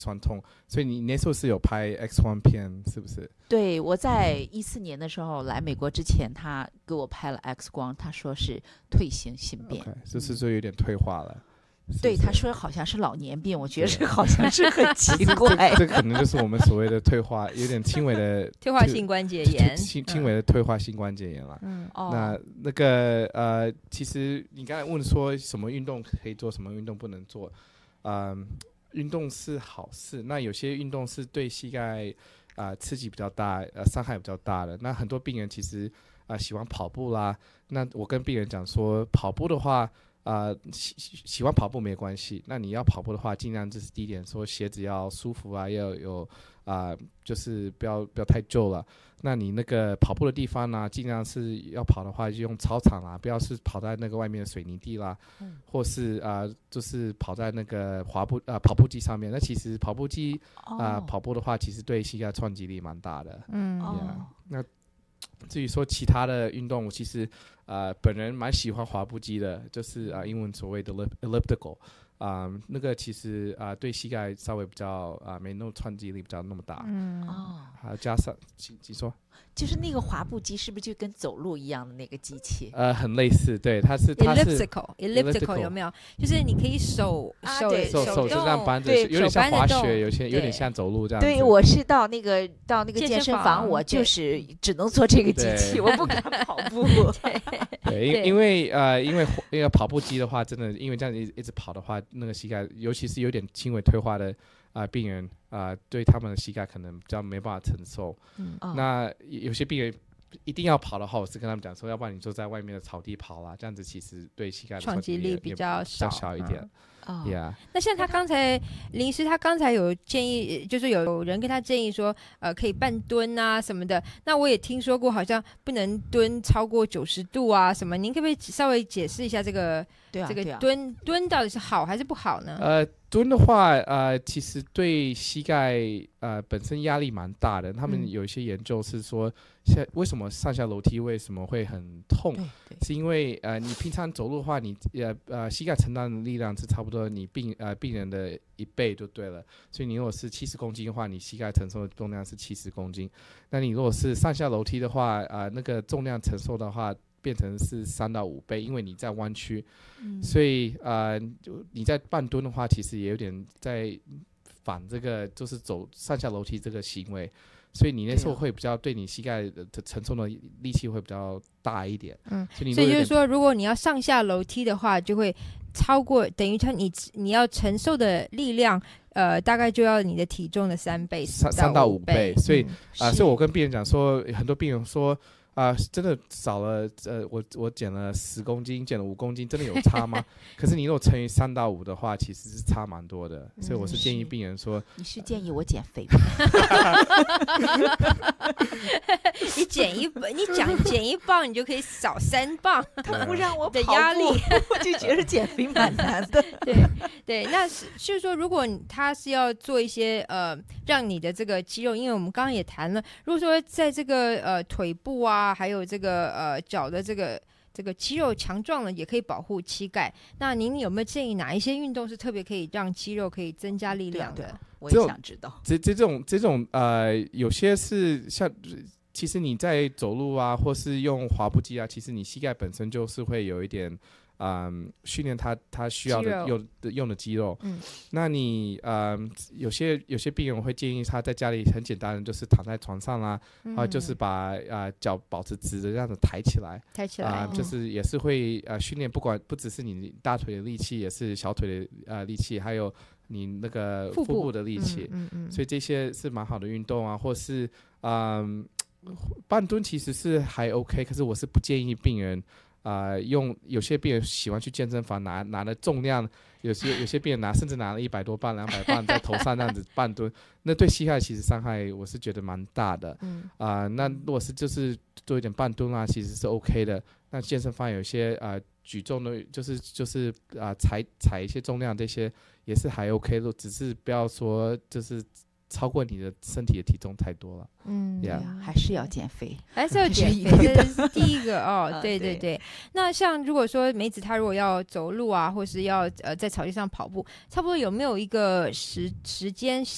酸痛，所以你那时候是有拍 X 光片是不是？ 对，我在14年的时候来美国之前，他给我拍了 X 光，他说是退行性变。 Okay, 就是说有点退化了。 对，他说好像是老年病，我觉得这好像是很奇怪。 这可能就是我们所谓的退化，有点轻微的退化性关节炎， 轻微的退化性关节炎了。那个其实你刚才问说什么运动可以做，什么运动不能做，运动是好事，那有些运动是对膝盖刺激比较大，伤害比较大的。那很多病人其实喜欢跑步啦，那我跟病人讲说，跑步的话。喜欢跑步没关系，那你要跑步的话，尽量这是第一点，说鞋子要舒服啊，要有就是不要太旧了。那你那个跑步的地方呢，尽量是要跑的话，就用操场啦，不要是跑在那个外面的水泥地啦，或是就是跑在那个跑步机上面。那其实跑步机跑步的话，其实对膝盖冲击力蛮大的。那至于说其他的运动，我其实本人蛮喜欢滑步机的，就是英文所谓的 elliptical，那个其实对膝盖稍微比较没那么冲击力比较那么大。还有加上请说。 就是那个滑步机是不是就跟走路一样的那个机器？ 很类似，对，它是 elliptical 有没有？就是你可以手就这样搬着，有点像滑雪，有点像走路这样子。 对，我是到那个健身房，我就是只能做这个机器，我不敢跑步。 对，因为那个跑步机的话，真的因为这样一直跑的话，那个膝盖，尤其是有点轻微退化的病人对他们的膝盖可能比较没办法承受。那有些病人一定要跑的话，我是跟他们讲说，要不然你就在外面的草地跑啦，这样子其实对膝盖的冲击力比较小一点。 那像他刚才林医师他刚才有建议，就是有人跟他建议说可以半蹲啊什么的，那我也听说过好像不能蹲超过90度啊什么，您可不可以稍微解释一下这个蹲到底是好还是不好呢？ 蹲的话其实对膝盖本身压力蛮大的，他们有一些研究是说为什么上下楼梯为什么会很痛，是因为你平常走路的话，你膝盖承担的力量是差不多你病人的1倍就对了，所以你如果是70公斤的话，你膝盖承受的重量是70公斤，那你如果是上下楼梯的话那个重量承受的话变成是3到5倍，因为你在弯曲，所以你在半蹲的话，其实也有点在反这个就是走上下楼梯这个行为，所以你那时候会比较对你膝盖的承受的力气会比较大一点。所以就是说，如果你要上下楼梯的话，就会超过等于你要承受的力量。大概就要你的体重的3倍 ，3到5倍，所以所以我跟病人讲说，很多病人说真的少了我减了10公斤，减了5公斤，真的有差吗？可是你如果乘以3到5的话，其实是差蛮多的，所以我是建议病人说， 你是建议我减肥吗？ 你减一磅，你就可以少3磅。 他不让我跑步的压力， 我就觉得减肥蛮难的。 对，那就是说，如果他是要做一些让你的这个肌肉，因为我们刚刚也谈了，如果说在这个腿部啊，还有这个脚的这个肌肉强壮了，也可以保护膝盖。那您有没有建议哪一些运动是特别可以让肌肉可以增加力量的？ 我也想知道。 这种有些是像。其实你在走路啊，或是用滑步机啊，其实你膝盖本身就是会有一点训练它需要的用的肌肉。那你有些病人会建议他在家里很简单的，就是躺在床上啦，就是把脚保持直的这样子抬起来，就是也是会训练，不只是你大腿的力气，也是小腿的力气，还有你那个腹部的力气。所以这些是蛮好的运动啊，或是半蹲其实是还 OK， 可是我是不建议病人有些病人喜欢去健身房拿的重量，有些病人甚至拿了100多磅、200磅在头上这样子半蹲，那对膝盖其实伤害我是觉得蛮大的。那如果是就是做一点半蹲啊，其实是 OK 的。那健身房有些举重的，就是踩一些重量，这些也是还 OK 的，只是不要说就是超过你的身体的体重太多了。 还是要减肥， 这是第一个哦。对。那像如果说梅子她如果要走路啊，或是要在草地上跑步，差不多有没有一个时间